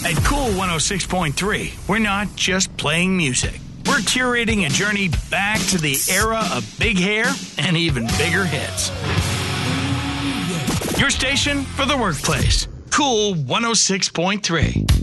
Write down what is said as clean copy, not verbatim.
At Cool 106.3, we're not just playing music. We're curating a journey back to the era of big hair and even bigger hits. Your station for the workplace. Cool 106.3.